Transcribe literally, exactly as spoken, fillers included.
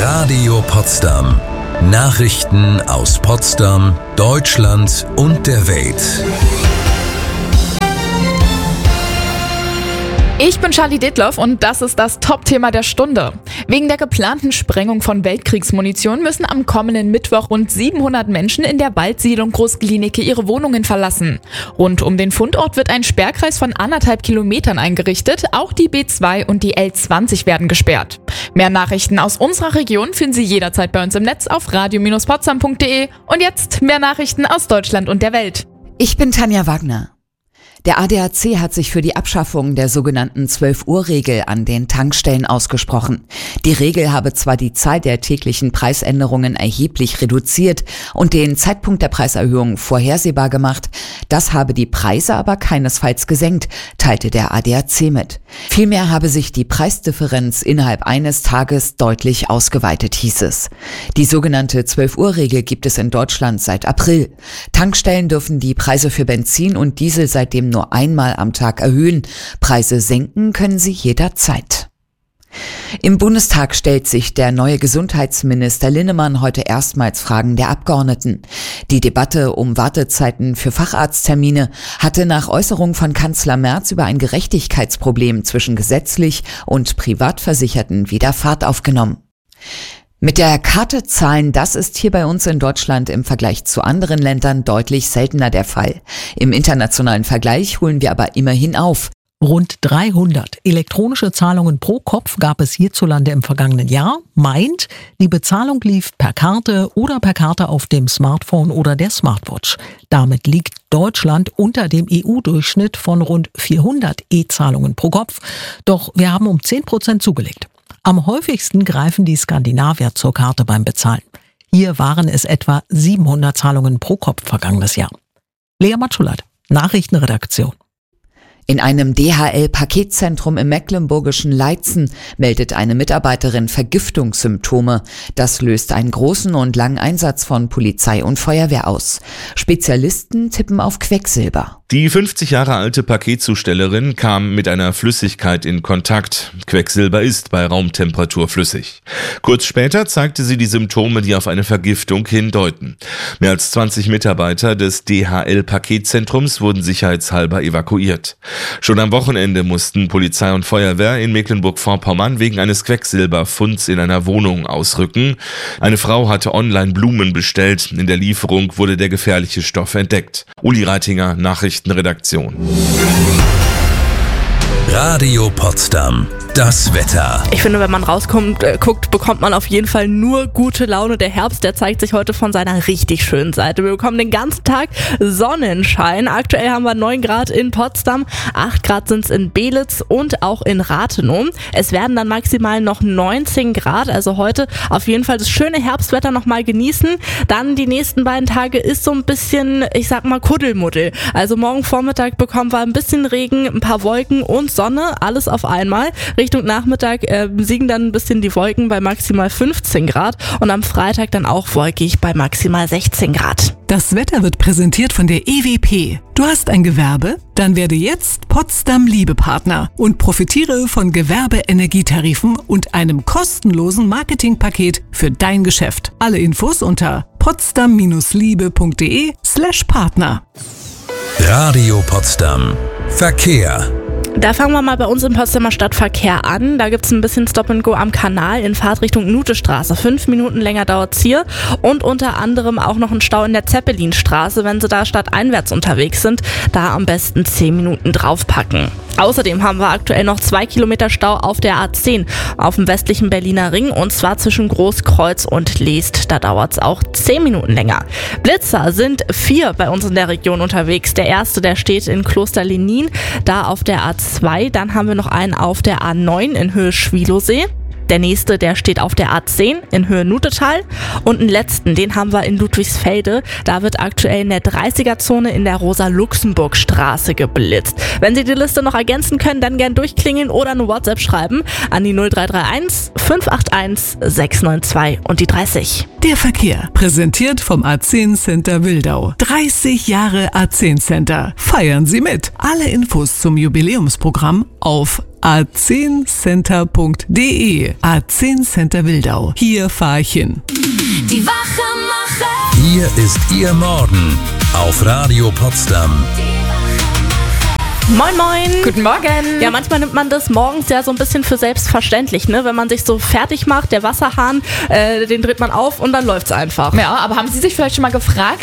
Radio Potsdam. Nachrichten aus Potsdam, Deutschland und der Welt. Ich bin Charlie Detloff und das ist das Top-Thema der Stunde. Wegen der geplanten Sprengung von Weltkriegsmunition müssen am kommenden Mittwoch rund siebenhundert Menschen in der Waldsiedlung Groß-Glienicke ihre Wohnungen verlassen. Rund um den Fundort wird ein Sperrkreis von anderthalb Kilometern eingerichtet. Auch die B zwei und die L zwanzig werden gesperrt. Mehr Nachrichten aus unserer Region finden Sie jederzeit bei uns im Netz auf radio Bindestrich potsdam punkt de. Und jetzt mehr Nachrichten aus Deutschland und der Welt. Ich bin Tanja Wagner. Der A D A C hat sich für die Abschaffung der sogenannten zwölf-Uhr-Regel an den Tankstellen ausgesprochen. Die Regel habe zwar die Zahl der täglichen Preisänderungen erheblich reduziert und den Zeitpunkt der Preiserhöhung vorhersehbar gemacht, das habe die Preise aber keinesfalls gesenkt, teilte der A D A C mit. Vielmehr habe sich die Preisdifferenz innerhalb eines Tages deutlich ausgeweitet, hieß es. Die sogenannte zwölf-Uhr-Regel gibt es in Deutschland seit April. Tankstellen dürfen die Preise für Benzin und Diesel seitdem nur einmal am Tag erhöhen. Preise senken können sie jederzeit. Im Bundestag stellt sich der neue Gesundheitsminister Linnemann heute erstmals Fragen der Abgeordneten. Die Debatte um Wartezeiten für Facharzttermine hatte nach Äußerung von Kanzler Merz über ein Gerechtigkeitsproblem zwischen gesetzlich und Privatversicherten wieder Fahrt aufgenommen. Mit der Karte zahlen, das ist hier bei uns in Deutschland im Vergleich zu anderen Ländern deutlich seltener der Fall. Im internationalen Vergleich holen wir aber immerhin auf. Rund dreihundert elektronische Zahlungen pro Kopf gab es hierzulande im vergangenen Jahr. Meint, die Bezahlung lief per Karte oder per Karte auf dem Smartphone oder der Smartwatch. Damit liegt Deutschland unter dem E U-Durchschnitt von rund vierhundert E-Zahlungen pro Kopf. Doch wir haben um zehn Prozent zugelegt. Am häufigsten greifen die Skandinavier zur Karte beim Bezahlen. Hier waren es etwa siebenhundert Zahlungen pro Kopf vergangenes Jahr. Lea Matschulat, Nachrichtenredaktion. In einem D H L-Paketzentrum im mecklenburgischen Leitzen meldet eine Mitarbeiterin Vergiftungssymptome. Das löst einen großen und langen Einsatz von Polizei und Feuerwehr aus. Spezialisten tippen auf Quecksilber. Die fünfzig Jahre alte Paketzustellerin kam mit einer Flüssigkeit in Kontakt. Quecksilber ist bei Raumtemperatur flüssig. Kurz später zeigte sie die Symptome, die auf eine Vergiftung hindeuten. Mehr als zwanzig Mitarbeiter des D H L-Paketzentrums wurden sicherheitshalber evakuiert. Schon am Wochenende mussten Polizei und Feuerwehr in Mecklenburg-Vorpommern wegen eines Quecksilberfunds in einer Wohnung ausrücken. Eine Frau hatte online Blumen bestellt. In der Lieferung wurde der gefährliche Stoff entdeckt. Uli Reitinger, Nachrichtenredaktion. Radio Potsdam. Das Wetter. Ich finde, wenn man rauskommt, äh, guckt, bekommt man auf jeden Fall nur gute Laune. Der Herbst, der zeigt sich heute von seiner richtig schönen Seite. Wir bekommen den ganzen Tag Sonnenschein. Aktuell haben wir neun Grad in Potsdam, acht Grad sind es in Belitz und auch in Rathenow. Es werden dann maximal noch neunzehn Grad, also heute auf jeden Fall das schöne Herbstwetter nochmal genießen. Dann die nächsten beiden Tage ist so ein bisschen, ich sag mal, Kuddelmuddel. Also morgen Vormittag bekommen wir ein bisschen Regen, ein paar Wolken und Sonne, alles auf einmal. Richtung Nachmittag äh, siegen dann ein bisschen die Wolken bei maximal fünfzehn Grad und am Freitag dann auch wolkig bei maximal sechzehn Grad. Das Wetter wird präsentiert von der E W P. Du hast ein Gewerbe? Dann werde jetzt Potsdam Liebepartner und profitiere von Gewerbe-Energietarifen und einem kostenlosen Marketingpaket für dein Geschäft. Alle Infos unter potsdam liebe punkt de slash Partner. Radio Potsdam. Verkehr. Da fangen wir mal bei uns im Potsdamer Stadtverkehr an. Da gibt es ein bisschen Stop and Go am Kanal in Fahrtrichtung Nutestraße. Fünf Minuten länger dauert es hier. Und unter anderem auch noch ein Stau in der Zeppelinstraße. Wenn Sie da stadteinwärts unterwegs sind, da am besten zehn Minuten draufpacken. Außerdem haben wir aktuell noch zwei Kilometer Stau auf der A zehn auf dem westlichen Berliner Ring und zwar zwischen Großkreuz und Leest. Da dauert es auch zehn Minuten länger. Blitzer sind vier bei uns in der Region unterwegs. Der erste, der steht in Kloster Lenin, da auf der A zwei. Dann haben wir noch einen auf der A neun in Höhe Schwilosee. Der nächste, der steht auf der A zehn in Höhe Nutetal. Und einen letzten, den haben wir in Ludwigsfelde. Da wird aktuell in der dreißiger-Zone in der Rosa-Luxemburg-Straße geblitzt. Wenn Sie die Liste noch ergänzen können, dann gern durchklingeln oder eine WhatsApp schreiben an die null drei drei eins fünf acht eins sechs neun zwei und die dreißig. Der Verkehr, präsentiert vom A zehn Center Wildau. dreißig Jahre A zehn Center. Feiern Sie mit. Alle Infos zum Jubiläumsprogramm auf a zehn center punkt de. A zehn Center Wildau. Hier fahr ich hin. Die Wachemacher. Hier ist Ihr Morgen auf Radio Potsdam. Moin moin. Guten Morgen. Ja, manchmal nimmt man das morgens ja so ein bisschen für selbstverständlich, ne? Wenn man sich so fertig macht, der Wasserhahn, äh, den dreht man auf und dann läuft's einfach. Ja, aber haben Sie sich vielleicht schon mal gefragt,